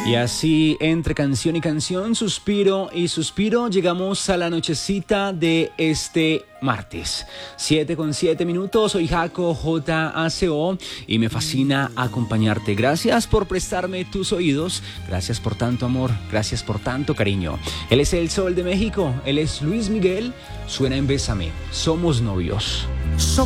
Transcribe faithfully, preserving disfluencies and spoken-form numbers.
Y así, entre canción y canción, suspiro y suspiro, llegamos a la nochecita de este martes. siete con siete minutos, soy Jaco J A C O y me fascina acompañarte. Gracias por prestarme tus oídos, gracias por tanto amor, gracias por tanto cariño. Él es el Sol de México, él es Luis Miguel, suena en Bésame, somos novios.